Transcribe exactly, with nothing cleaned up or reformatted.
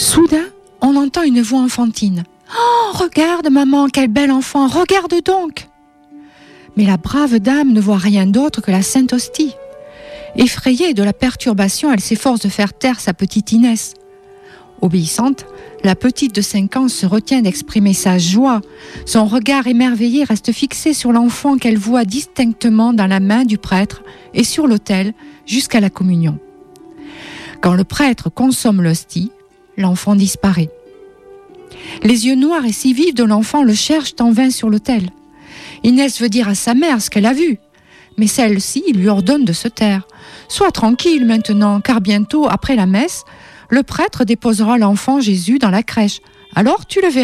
Soudain, on entend une voix enfantine. « Oh, regarde maman, quel bel enfant, regarde donc !» Mais la brave dame ne voit rien d'autre que la Sainte Hostie. Effrayée de la perturbation, elle s'efforce de faire taire sa petite Inès. Obéissante, la petite de cinq ans se retient d'exprimer sa joie. Son regard émerveillé reste fixé sur l'enfant qu'elle voit distinctement dans la main du prêtre et sur l'autel jusqu'à la communion. Quand le prêtre consomme l'hostie, l'enfant disparaît. Les yeux noirs et si vifs de l'enfant le cherchent en vain sur l'autel. Inès veut dire à sa mère ce qu'elle a vu, mais celle-ci lui ordonne de se taire. « Sois tranquille maintenant, car bientôt, après la messe, le prêtre déposera l'enfant Jésus dans la crèche. Alors tu le verras. »